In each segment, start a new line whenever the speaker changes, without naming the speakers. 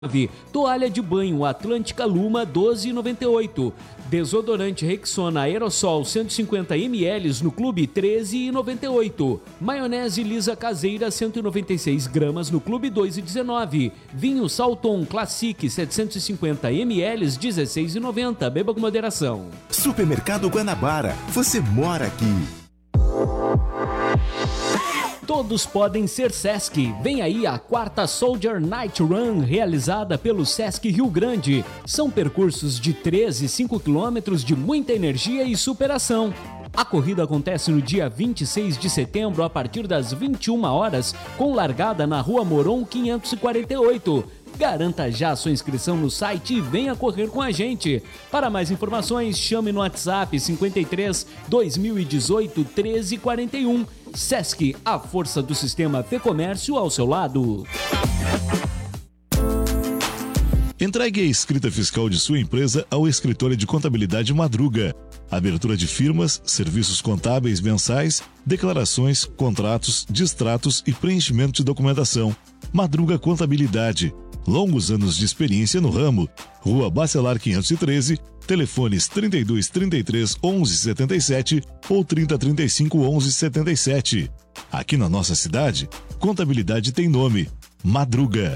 Toalha de banho Atlântica Luma 12,98. Desodorante Rexona Aerosol 150 ml no Clube 13,98. Maionese lisa caseira 196 gramas no Clube 2,19. Vinho Salton Classic 750 ml 16,90. Beba com moderação.
Supermercado Guanabara, você mora aqui.
Todos podem ser Sesc. Vem aí a 4ª Soldier Night Run, realizada pelo Sesc Rio Grande. São percursos de 13 e 5 quilômetros de muita energia e superação. A corrida acontece no dia 26 de setembro, a partir das 21 horas, com largada na Rua Moron 548. Garanta já sua inscrição no site e venha correr com a gente. Para mais informações, chame no WhatsApp 53 2018 1341. Sesc, a força do sistema Fê-Comércio ao seu lado.
Entregue a escrita fiscal de sua empresa ao escritório de contabilidade Madruga. Abertura de firmas, serviços contábeis mensais, declarações, contratos, distratos e preenchimento de documentação. Madruga Contabilidade. Longos anos de experiência no ramo. Rua Bacelar 513, telefones 32 33 11 77 ou 30 35 11 77. Aqui na nossa cidade, contabilidade tem nome: Madruga.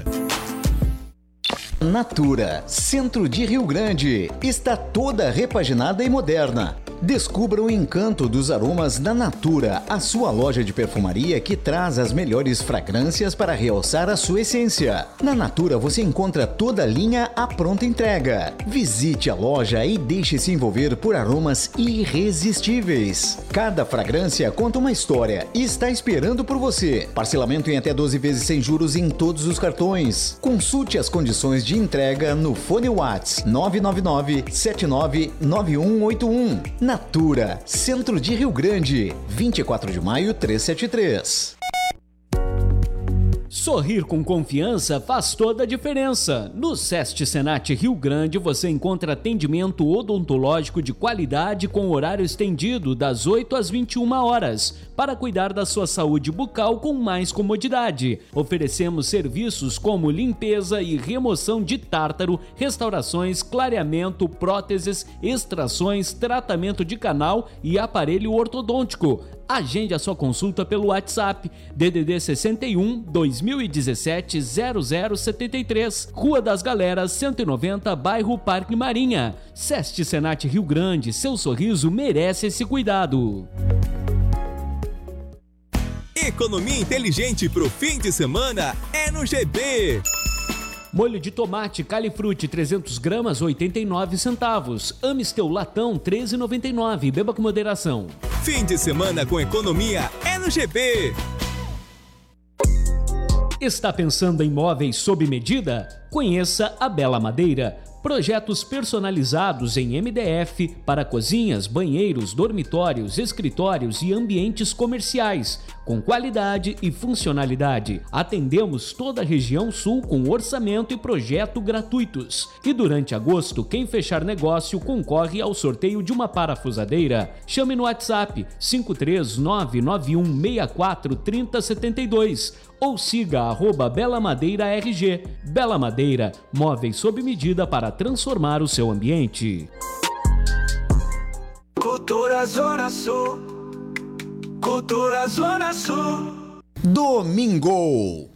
Natura, centro de Rio Grande, está toda repaginada e moderna. Descubra o encanto dos aromas da Natura, a sua loja de perfumaria que traz as melhores fragrâncias para realçar a sua essência. Na Natura você encontra toda a linha à pronta entrega. Visite a loja e deixe-se envolver por aromas irresistíveis. Cada fragrância conta uma história e está esperando por você. Parcelamento em até 12 vezes sem juros em todos os cartões. Consulte as condições de entrega no fone WhatsApp 999-799181. Natura, centro de Rio Grande, 24 de maio 373.
Sorrir com confiança faz toda a diferença. No SEST Senat Rio Grande você encontra atendimento odontológico de qualidade com horário estendido das 8 às 21 horas para cuidar da sua saúde bucal com mais comodidade. Oferecemos serviços como limpeza e remoção de tártaro, restaurações, clareamento, próteses, extrações, tratamento de canal e aparelho ortodôntico. Agende a sua consulta pelo WhatsApp DDD 61 2017 0073, Rua das Galeras 190, bairro Parque Marinha. SEST Senat Rio Grande, seu sorriso merece esse cuidado.
Economia inteligente pro fim de semana é no GB.
Molho de tomate Califruti 300 gramas 89 centavos. Amistel latão 13,99. Beba com moderação.
Fim de semana com economia é no GB.
Está pensando em móveis sob medida? Conheça a Bela Madeira. Projetos personalizados em MDF para cozinhas, banheiros, dormitórios, escritórios e ambientes comerciais, com qualidade e funcionalidade. Atendemos toda a região sul com orçamento e projeto gratuitos. E durante agosto, quem fechar negócio concorre ao sorteio de uma parafusadeira. Chame no WhatsApp 53991643072 ou siga @BelaMadeiraRG. Bela Madeira, móveis sob medida para transformar o seu ambiente.
Cultura Zona Sul. Cultura Zona Sul.
Domingo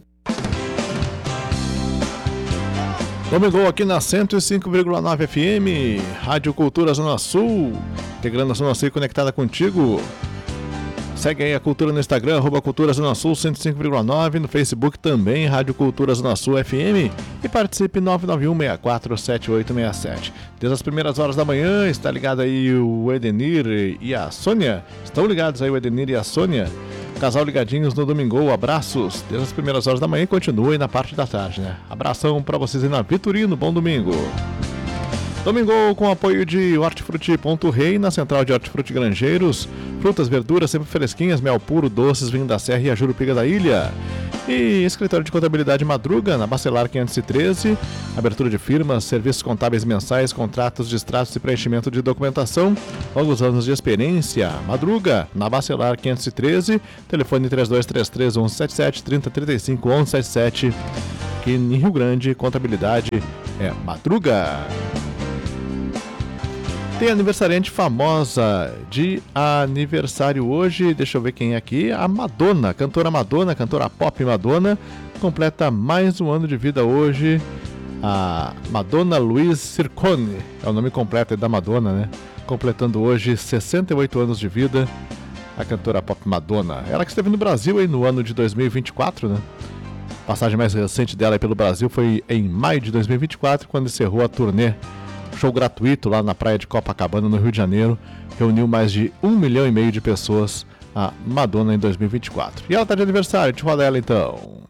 aqui na 105,9 FM, Rádio Cultura Zona Sul, integrando a Zona Sul conectada contigo. Segue aí a Cultura no Instagram, @Cultura Zona Sul 105,9, no Facebook também, Rádio Cultura Zona Sul FM, e participe 991647867. Desde as primeiras horas da manhã, está ligado aí o Edenir e a Sônia, estão ligados aí o Edenir e a Sônia, casal ligadinhos no Domingo, abraços, desde as primeiras horas da manhã e continue na parte da tarde, né? Abração pra vocês aí na Vitorino, bom domingo. Domingo com apoio de Hortifruti.rei, na central de Hortifruti Grangeiros. Frutas, verduras sempre fresquinhas, mel puro, doces, vinho da Serra e a Jurupiga da Ilha. E escritório de contabilidade Madruga, na Bacelar 513. Abertura de firmas, serviços contábeis mensais, contratos, distratos e preenchimento de documentação. Longos anos de experiência. Madruga, na Bacelar 513. Telefone 3233 1177 3035 1177. aqui em Rio Grande, contabilidade é Madruga. Tem aniversariante famosa de aniversário hoje, deixa eu ver quem é aqui, a Madonna, cantora pop Madonna, completa mais um ano de vida hoje, a Madonna Louise Ciccone, é o nome completo da Madonna, né? Completando hoje 68 anos de vida, a cantora pop Madonna, ela que esteve no Brasil aí no ano de 2024, né? A passagem mais recente dela aí pelo Brasil foi em maio de 2024, quando encerrou a turnê. Show gratuito lá na praia de Copacabana, no Rio de Janeiro, reuniu mais de 1,5 milhão de pessoas, a Madonna em 2024. E ela está de aniversário, a gente roda ela então.